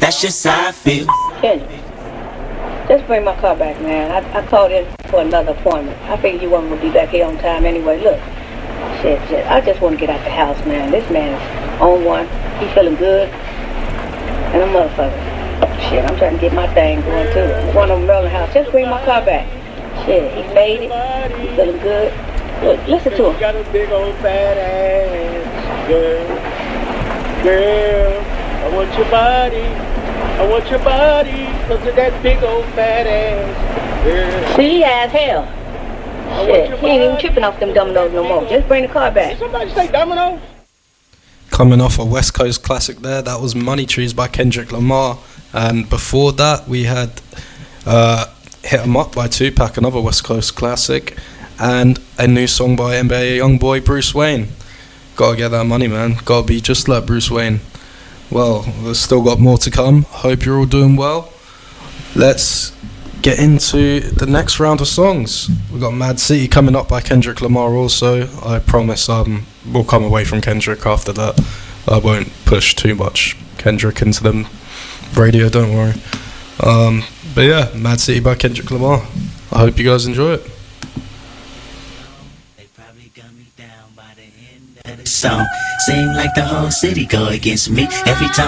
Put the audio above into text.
That's just how I feel. Kenny, just bring my car back, man. I called in for another appointment. I figured you weren't going to be back here on time anyway. Look, shit. I just want to get out the house, man. This man is on one. He feeling good. And a motherfucker. Shit, I'm trying to get my thing going too. I'm going over to Merlin House. Just bring my car back. Shit, he made it. He feeling good. Look, listen to him. Got a big old fat ass, girl. Girl, I want your body. I want your body because of that big old fat ass, girl. See, as hell. Shit, he ain't even tripping off them dominoes no more. Just bring the car back. Did somebody say dominoes? Coming off a West Coast classic there, that was Money Trees by Kendrick Lamar. And before that, we had Hit 'Em Up by Tupac, another West Coast classic. And a new song by NBA Youngboy, Bruce Wayne. Gotta get that money, man. Gotta be just like Bruce Wayne. Well, we've still got more to come. Hope you're all doing well. Let's get into the next round of songs. We've got Mad City coming up by Kendrick Lamar also. I promise we'll come away from Kendrick after that. I won't push too much Kendrick into the radio, don't worry. But yeah, Mad City by Kendrick Lamar. I hope you guys enjoy it. Song. Seem like the whole city go against me every time